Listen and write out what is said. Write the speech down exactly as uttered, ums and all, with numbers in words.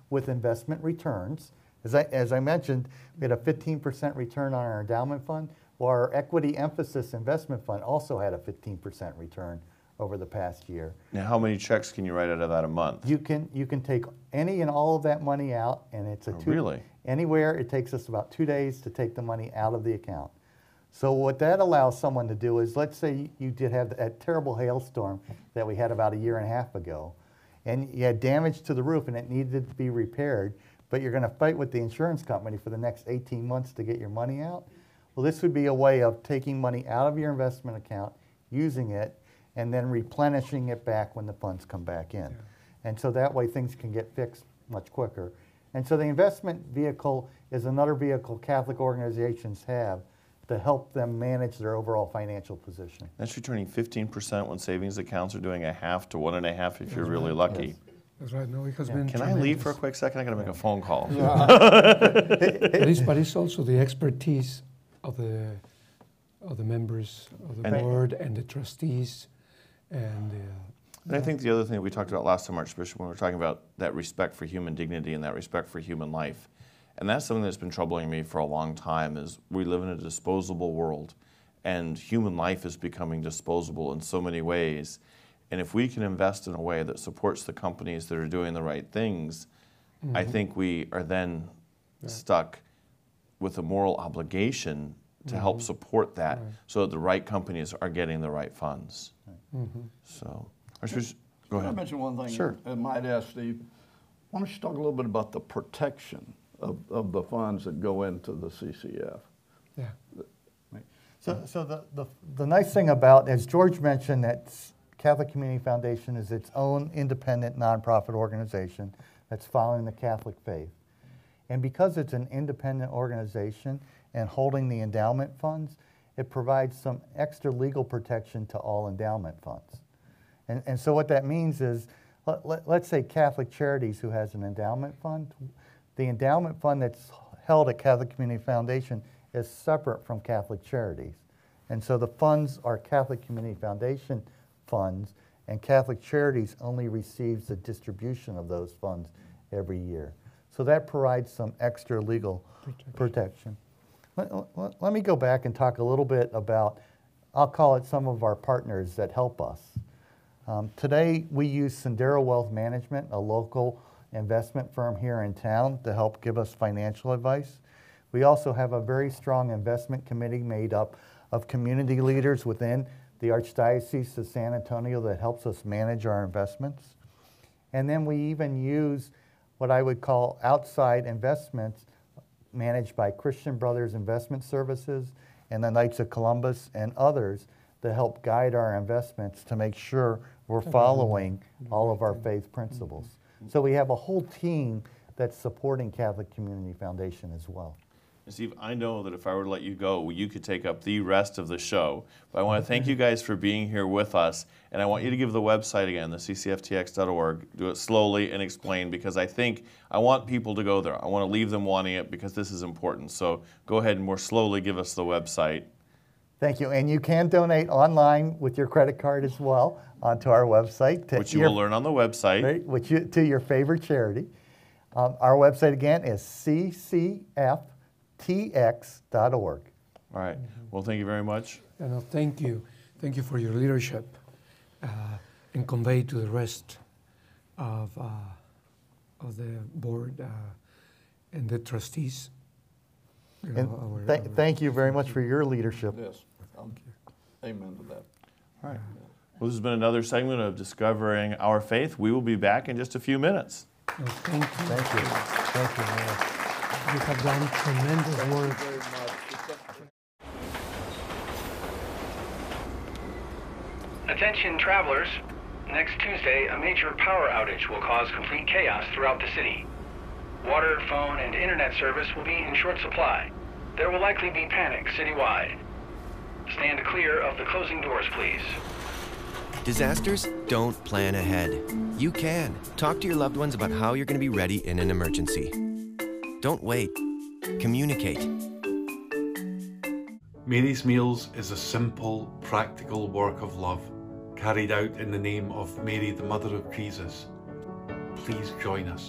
with investment returns. As I, as I mentioned, we had a fifteen percent return on our endowment fund. Well, our equity emphasis investment fund also had a fifteen percent return over the past year. Now, how many checks can you write out of that a month? You can you can take any and all of that money out, and it's a Oh, two, really? Anywhere, it takes us about two days to take the money out of the account. So what that allows someone to do is, let's say you did have that terrible hailstorm that we had about a year and a half ago, and you had damage to the roof and it needed to be repaired, but you're going to fight with the insurance company for the next eighteen months to get your money out. Well, this would be a way of taking money out of your investment account, using it, and then replenishing it back when the funds come back in. Yeah. And so that way things can get fixed much quicker. And so the investment vehicle is another vehicle Catholic organizations have to help them manage their overall financial position. That's returning fifteen percent when savings accounts are doing a half to one and a half if That's you're really right. lucky. Yes. That's right. No, it has Yeah. been Can I tremendous. leave for a quick second? I got to make a phone call. Yeah. but, it's, but it's also the expertise of the of the members of the And board and the trustees, and. Uh, And I think the other thing that we talked about last time, Archbishop, when we were talking about that respect for human dignity and that respect for human life, and that's something that's been troubling me for a long time, is we live in a disposable world, and human life is becoming disposable in so many ways. And if we can invest in a way that supports the companies that are doing the right things, mm-hmm. I think we are then yeah. stuck with a moral obligation to mm-hmm. help support that right. so that the right companies are getting the right funds. Right. Mm-hmm. So. Archbishop, go ahead. Can I mention one thing? Sure. I might ask Steve, why don't you talk a little bit about the protection of, of the funds that go into the C C F? Yeah. So, so the, the, the nice thing about, as George mentioned, that Catholic Community Foundation is its own independent nonprofit organization that's following the Catholic faith. And because it's an independent organization and holding the endowment funds, it provides some extra legal protection to all endowment funds. And, and so what that means is, let, let, let's say Catholic Charities, who has an endowment fund, the endowment fund that's held at Catholic Community Foundation is separate from Catholic Charities. And so the funds are Catholic Community Foundation funds, and Catholic Charities only receives the distribution of those funds every year. So that provides some extra legal protection. protection. Let, let, let me go back and talk a little bit about, I'll call it some of our partners that help us. Um, today, we use Sendero Wealth Management, a local investment firm here in town, to help give us financial advice. We also have a very strong investment committee made up of community leaders within the Archdiocese of San Antonio that helps us manage our investments. And then we even use what I would call outside investments managed by Christian Brothers Investment Services and the Knights of Columbus and others to help guide our investments to make sure we're following all of our faith principles. So we have a whole team that's supporting Catholic Community Foundation as well. And Steve, I know that if I were to let you go, you could take up the rest of the show. But I want to thank you guys for being here with us. And I want you to give the website again, the c c f t x dot org. Do it slowly and explain, because I think I want people to go there. I want to leave them wanting it because this is important. So go ahead and more slowly give us the website. Thank you. And you can donate online with your credit card as well onto our website. To which you your, will learn on the website. Right, which you, to your favorite charity. Um, our website again is c c f t x dot org. All right. Well, thank you very much. And uh, thank you. Thank you for your leadership uh, and convey to the rest of, uh, of the board uh, and the trustees. You know, And our, th our thank you very much for your leadership. Yes. Um, amen to that. All right. Well, this has been another segment of Discovering Our Faith. We will be back in just a few minutes. No, thank you. Thank you. Thank you. Mayor. You have done tremendous work. Very much. Attention travelers. Next Tuesday, a major power outage will cause complete chaos throughout the city. Water, phone, and internet service will be in short supply. There will likely be panic citywide. Stand clear of the closing doors, please. Disasters don't plan ahead. You can. Talk to your loved ones about how you're going to be ready in an emergency. Don't wait. Communicate. Mary's Meals is a simple, practical work of love carried out in the name of Mary, the Mother of Jesus. Please join us.